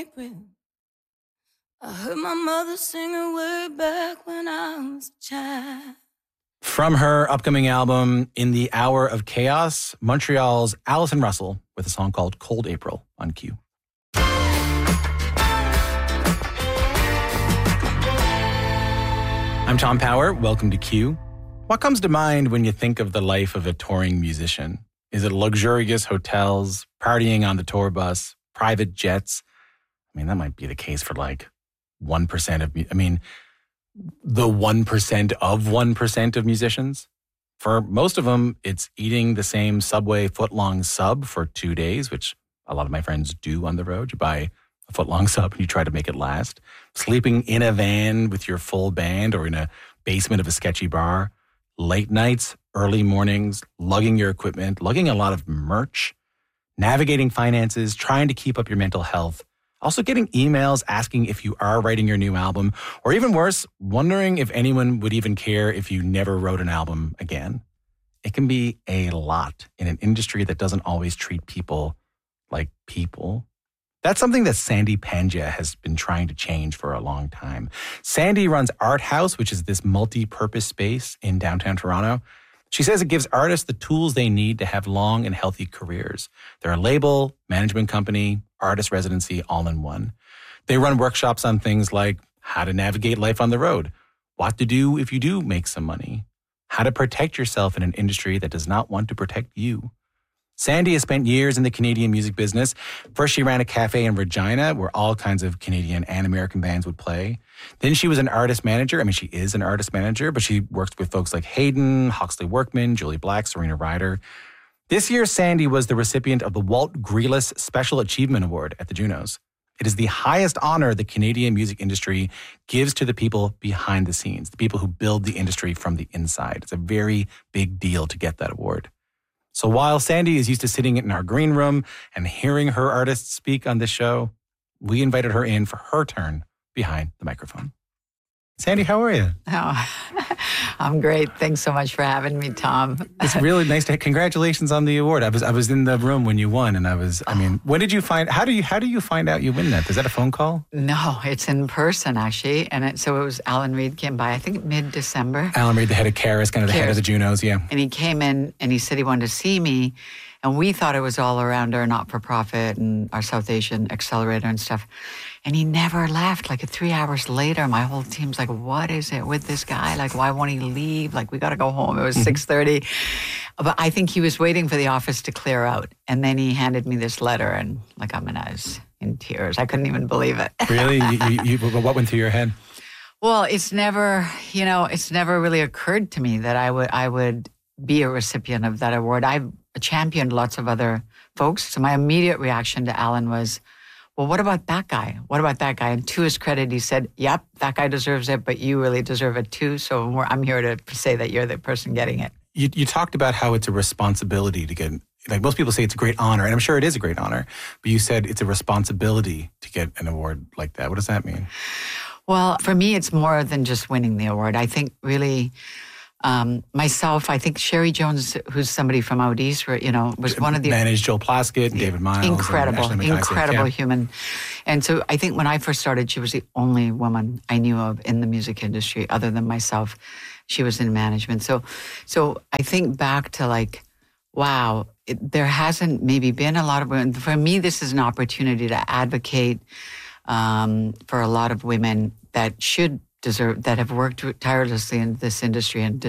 April. I heard my mother sing her way back when I was a child. From her upcoming album, In the Hour of Chaos, Montreal's Alison Russell with a song called Cold April on Q. I'm Tom Power. Welcome to Q. What comes to mind when you think of the life of a touring musician? Is it luxurious hotels, partying on the tour bus, private jets? I mean, that might be the case for like 1% of, the 1% of 1% of musicians. For most of them, it's eating the same Subway foot-long sub for 2 days, which a lot of my friends do on the road. You buy a foot-long sub and you try to make it last. Sleeping in a van with your full band or in a basement of a sketchy bar. Late nights, early mornings, lugging your equipment, lugging a lot of merch, navigating finances, trying to keep up your mental health. Also getting emails asking if you are writing your new album, or even worse, wondering if anyone would even care if you never wrote an album again. It can be a lot in an industry that doesn't always treat people like people. That's something that Sandy Pandya has been trying to change for a long time. Sandy runs Art House, which is this multi-purpose space in downtown Toronto. She says it gives artists the tools they need to have long and healthy careers. They're a label, management company, artist residency, all in one. They run workshops on things like how to navigate life on the road, what to do if you do make some money, how to protect yourself in an industry that does not want to protect you. Sandy has spent years in the Canadian music business. First, she ran a cafe in Regina where all kinds of Canadian and American bands would play. Then she was an artist manager. I mean, she is an artist manager, but she works with folks like Hayden, Huxley Workman, Julie Black, Serena Ryder. This year, Sandy was the recipient of the Walt Grealis Special Achievement Award at the Junos. It is the highest honor the Canadian music industry gives to the people behind the scenes, the people who build the industry from the inside. It's a very big deal to get that award. So while Sandy is used to sitting in our green room and hearing her artists speak on this show, we invited her in for her turn behind the microphone. Sandy, how are you? Oh, I'm great. Thanks so much for having me, Tom. It's really nice to. Congratulations on the award. I was in the room when you won, and when did you find? How do you find out you win that? Is that a phone call? No, it's in person actually, and so it was Alan Reid came by. I think mid-December. Alan Reid, the head of Caris, kind of the head of the Junos, yeah. And he came in and he said he wanted to see me, and we thought it was all around our not-for-profit and our South Asian Accelerator and stuff. And he never left. Like 3 hours later, my whole team's like, what is it with this guy? Like, why won't he leave? Like, we got to go home. It was 6:30. But I think he was waiting for the office to clear out. And then he handed me this letter and like, I was in tears. I couldn't even believe it. Really? What went through your head? Well, it's never really occurred to me that I would be a recipient of that award. I've championed lots of other folks. So my immediate reaction to Alan was, well, what about that guy? What about that guy? And to his credit, he said, yep, that guy deserves it, but you really deserve it too. So I'm here to say that you're the person getting it. You talked about how it's a responsibility to get, like most people say it's a great honor, and I'm sure it is a great honor, but you said it's a responsibility to get an award like that. What does that mean? Well, for me, it's more than just winning the award. I think really... myself, I think Sherry Jones, who's somebody from out east, was one of the... Managed Joel Plaskett and David Miles. Incredible human. And so I think when I first started, she was the only woman I knew of in the music industry other than myself. She was in management. So I think back to like, wow, there hasn't maybe been a lot of women. For me, this is an opportunity to advocate for a lot of women that should deserve, that have worked tirelessly in this industry and